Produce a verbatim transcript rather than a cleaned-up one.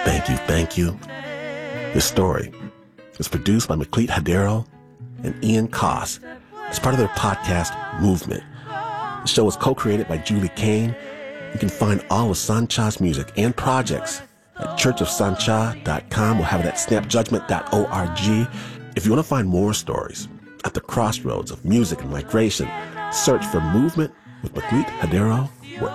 Thank you, thank you. This story is produced by Maklit Hadero and Ian Koss as part of their podcast, Movement. The show is co-created by Julie Kane. You can find all of Sancha's music and projects at church of sancha dot com. We'll have it at snap judgment dot org. If you want to find more stories at the crossroads of music and migration, search for Movement with Maklit Hadero